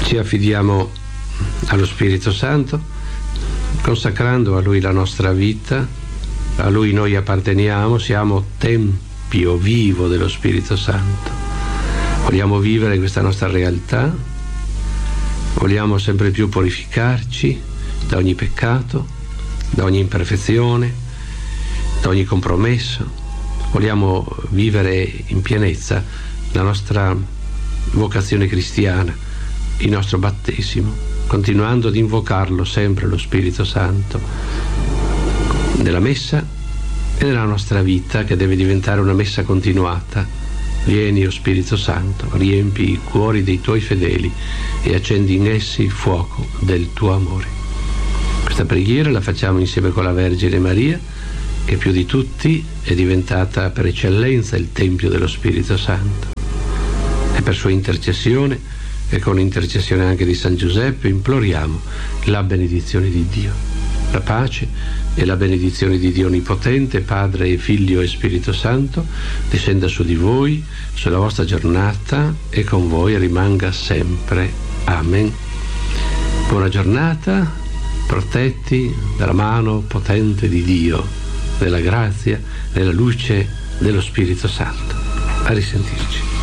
Ci affidiamo allo Spirito Santo, consacrando a Lui la nostra vita. A Lui noi apparteniamo, siamo tempio vivo dello Spirito Santo. Vogliamo vivere questa nostra realtà, vogliamo sempre più purificarci da ogni peccato, da ogni imperfezione, da ogni compromesso. Vogliamo vivere in pienezza la nostra vocazione cristiana, il nostro battesimo, continuando ad invocarlo sempre, lo Spirito Santo, nella messa e nella nostra vita, che deve diventare una messa continuata. Vieni, o Spirito Santo, riempi i cuori dei tuoi fedeli e accendi in essi il fuoco del tuo amore. Questa preghiera la facciamo insieme con la Vergine Maria, che più di tutti è diventata per eccellenza il Tempio dello Spirito Santo. E per sua intercessione, e con l'intercessione anche di San Giuseppe, imploriamo la benedizione di Dio. La pace e la benedizione di Dio Onnipotente, Padre e Figlio e Spirito Santo, discenda su di voi, sulla vostra giornata e con voi rimanga sempre. Amen. Buona giornata, protetti dalla mano potente di Dio, nella grazia, nella luce dello Spirito Santo. A risentirci.